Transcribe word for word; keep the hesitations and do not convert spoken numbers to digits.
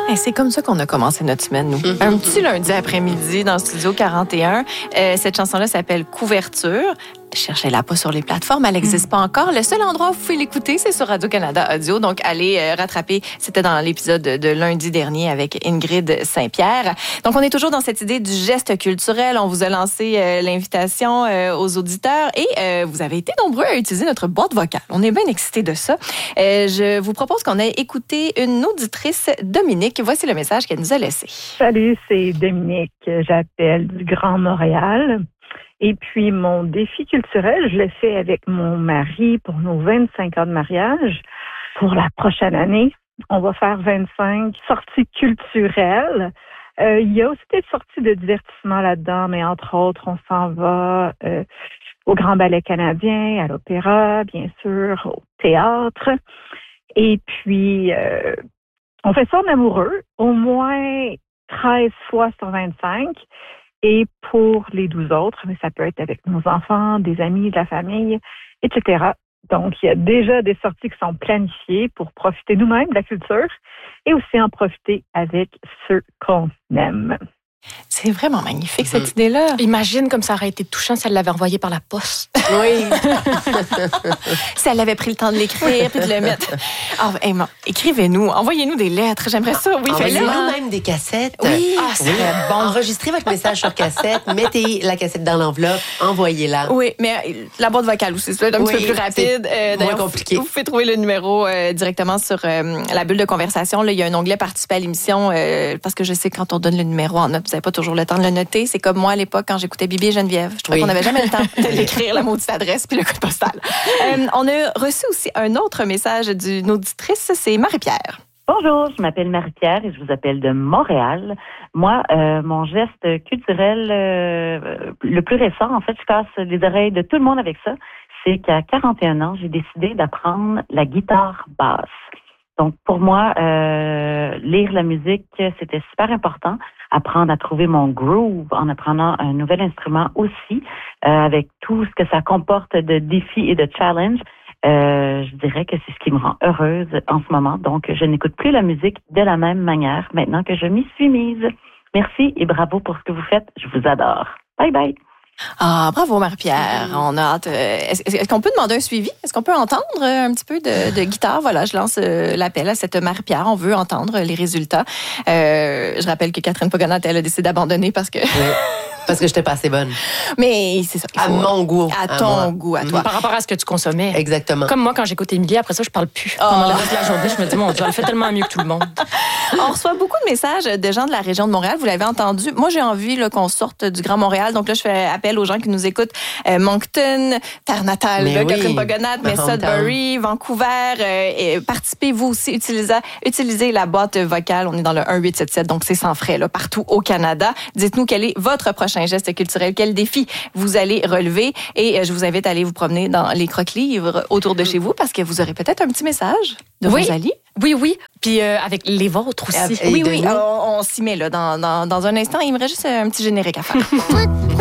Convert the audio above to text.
Et c'est comme ça qu'on a commencé notre semaine, nous. Mm-hmm. Un petit lundi après-midi dans le Studio quarante et un. Euh, cette chanson-là s'appelle Couverture. Cherchez-la pas sur les plateformes, elle n'existe mm. pas encore. Le seul endroit où vous pouvez l'écouter, c'est sur Radio-Canada Audio. Donc, allez euh, rattraper. C'était dans l'épisode de, de lundi dernier avec Ingrid Saint-Pierre. Donc, on est toujours dans cette idée du geste culturel. On vous a lancé euh, l'invitation euh, aux auditeurs et euh, vous avez été nombreux à utiliser notre boîte vocale. On est bien excités de ça. Euh, je vous propose qu'on ait écouté une auditrice, Dominique. Voici le message qu'elle nous a laissé. Salut, c'est Dominique. J'appelle du Grand Montréal. Et puis, mon défi culturel, je le fais avec mon mari pour nos vingt-cinq ans de mariage. Pour la prochaine année, on va faire vingt-cinq sorties culturelles. Euh, il y a aussi des sorties de divertissement là-dedans, mais entre autres, on s'en va euh, au Grand Ballet canadien, à l'opéra, bien sûr, au théâtre. Et puis, euh, on fait ça en amoureux, au moins treize fois sur vingt-cinq. Et pour les douze autres, mais ça peut être avec nos enfants, des amis, de la famille, et cetera. Donc, il y a déjà des sorties qui sont planifiées pour profiter nous-mêmes de la culture et aussi en profiter avec ceux qu'on aime. C'est vraiment magnifique, cette mmh. idée-là. Imagine comme ça aurait été touchant si elle l'avait envoyé par la poste. Oui. Si elle avait pris le temps de l'écrire puis de le mettre. Oh, hey, écrivez-nous, envoyez-nous des lettres. J'aimerais ça. Oui, envoyez-nous même des cassettes. Oui, ah, c'est oui. bon. Enregistrez votre message sur cassette, mettez la cassette dans l'enveloppe, envoyez-la. Oui, mais la boîte vocale aussi, c'est un oui, petit peu plus rapide. Euh, moins compliqué. Vous pouvez trouver le numéro euh, directement sur euh, la bulle de conversation. Là, il y a un onglet participer à l'émission euh, parce que je sais quand on donne le numéro en note, vous n'avez pas toujours le temps de le noter. C'est comme moi à l'époque quand j'écoutais Bibi et Geneviève. Je trouvais oui. qu'on n'avait jamais le temps de l'écrire, la maudite adresse puis le code postal. Euh, on a reçu aussi un autre message d'une auditrice, c'est Marie-Pierre. Bonjour, je m'appelle Marie-Pierre et je vous appelle de Montréal. Moi, euh, mon geste culturel euh, le plus récent, en fait, je casse les oreilles de tout le monde avec ça, c'est qu'à quarante et un ans, j'ai décidé d'apprendre la guitare basse. Donc, pour moi, euh, lire la musique, c'était super important. Apprendre à trouver mon groove en apprenant un nouvel instrument aussi, euh, avec tout ce que ça comporte de défis et de challenges. Euh, je dirais que c'est ce qui me rend heureuse en ce moment. Donc, je n'écoute plus la musique de la même manière maintenant que je m'y suis mise. Merci et bravo pour ce que vous faites. Je vous adore. Bye bye. Ah, bravo Marie-Pierre. On a hâte. Est-ce, est-ce qu'on peut demander un suivi? Est-ce qu'on peut entendre un petit peu de, de guitare? Voilà, je lance l'appel à cette Marie-Pierre. On veut entendre les résultats. Euh, je rappelle que Catherine Pogonat, elle a décidé d'abandonner parce que... Oui. Parce que j'étais pas assez bonne. Mais c'est ça. À mon goût. À ton à goût, à toi. Par rapport à ce que tu consommais. Exactement. Comme moi, quand j'écoute Émilie, après ça, je parle plus. Oh. Pendant le reste de la journée, je me dis, mon Dieu, elle fait tellement mieux que tout le monde. On reçoit beaucoup de messages de gens de la région de Montréal. Vous l'avez entendu. Moi, j'ai envie là, qu'on sorte du Grand Montréal. Donc là, je fais appel aux gens qui nous écoutent. Euh, Moncton, terre natale, là, oui. Catherine Pogonat, mais Sudbury, Vancouver. Euh, et participez, vous aussi, utilisez, utilisez la boîte vocale. On est dans le un huit sept sept, donc c'est sans frais là, partout au Canada. Dites-nous quel est votre prochain geste culturel. Quel défi vous allez relever. Et je vous invite à aller vous promener dans les croque-livres autour de chez vous parce que vous aurez peut-être un petit message de oui. Rosalie. Oui, oui. Puis euh, avec les vôtres aussi. Et oui, oui. On, on s'y met là dans, dans, dans un instant. Il me reste juste un petit générique à faire.